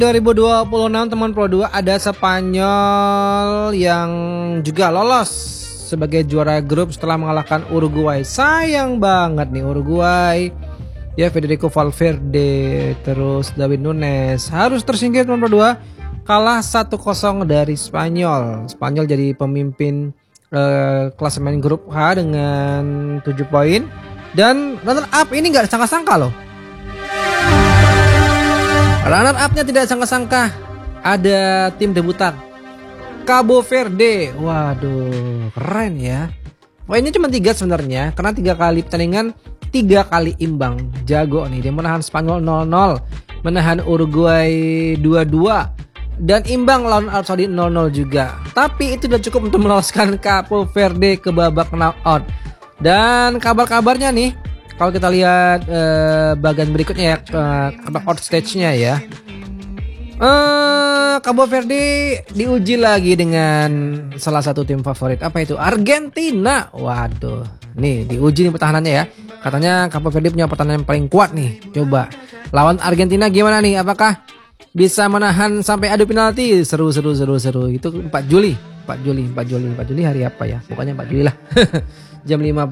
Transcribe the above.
2026 teman Pro 2 ada Spanyol yang juga lolos sebagai juara grup setelah mengalahkan Uruguay. Sayang banget nih Uruguay. Ya, Federico Valverde terus David Nunes harus tersingkir teman Pro 2, kalah 1-0 dari Spanyol. Spanyol jadi pemimpin klasemen grup H dengan 7 poin, dan runner up ini nggak sangka-sangka loh. Runner up-nya tidak sangka-sangka ada tim debutan Cabo Verde. Waduh, keren ya. Poinnya cuma 3 sebenarnya, karena 3 kali pertandingan 3 kali imbang. Jago nih, dia menahan Spanyol 0-0, menahan Uruguay 2-2, dan imbang lawan Arab Saudi 0-0 juga. Tapi itu udah cukup untuk meloloskan Cabo Verde ke babak knockout. Dan kabar-kabarnya nih, kalau kita lihat bagian berikutnya ya, knockout stage-nya ya. Cabo Verde diuji lagi dengan salah satu tim favorit. Apa itu? Argentina. Waduh, nih diuji nih pertahanannya ya. Katanya Cabo Verde punya pertahanan yang paling kuat nih. Coba lawan Argentina gimana nih? Apakah bisa menahan sampai adu penalti? Seru. Itu 4 Juli hari apa ya? Pokoknya 4 Juli lah. Jam 5